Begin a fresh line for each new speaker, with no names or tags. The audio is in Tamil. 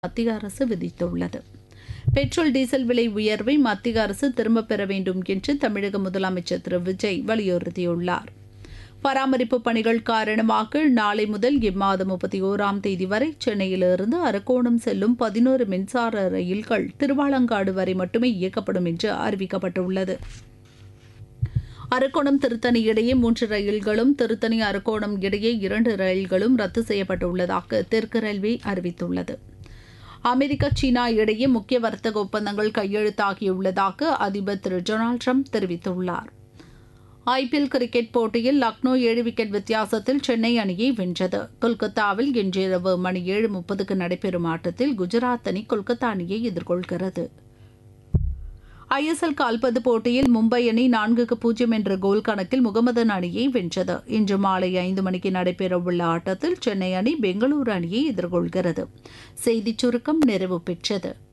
மத்திய அரசு விதித்துள்ளது. பெட்ரோல் டீசல் விலை உயர்வை மத்திய அரசு திரும்பப் பெற வேண்டும் என்று தமிழக முதலமைச்சர் திரு விஜய் வலியுறுத்தியுள்ளார். பராமரிப்பு பணிகள் காரணமாக நாளை முதல் இம்மாதம் 31ஆம் தேதி வரை சென்னையிலிருந்து அரக்கோணம் செல்லும் 11 மின்சார ரயில்கள் திருவாலங்காடு வரை மட்டுமே இயக்கப்படும் என்று அறிவிக்கப்பட்டுள்ளது. அரக்கோணம் திருத்தணி இடையே 3 ரயில்களும், திருத்தணி அரக்கோணம் இடையே 2 ரயில்களும் ரத்து செய்யப்பட்டுள்ளதாக தெற்கு ரயில்வே அறிவித்துள்ளது. அமெரிக்கா, சீனா இடையே முக்கிய வர்த்தக ஒப்பந்தங்கள் கையெழுத்தாகியுள்ளதாக அதிபர் திரு டொனால்டு ட்ரம்ப் தெரிவித்துள்ளார். ஐபிஎல் கிரிக்கெட் போட்டியில் லக்னோ 7 விக்கெட் வித்தியாசத்தில் சென்னை அணியை வென்றது. கொல்கத்தாவில் இன்றிரவு மணி 7:30க்கு நடைபெறும் ஆட்டத்தில் குஜராத் அணி கொல்கத்தா அணியை எதிர்கொள்கிறது. ஐஎஸ்எல் கால்பந்து போட்டியில் மும்பை அணி 4-0 என்ற கோல் கணக்கில் முகமதன் அணியை வென்றது. இன்று மாலை 5 மணிக்கு நடைபெறவுள்ள ஆட்டத்தில் சென்னை அணி பெங்களூரு அணியை எதிர்கொள்கிறது. செய்திச் சுருக்கம் நிறைவு பெற்றது.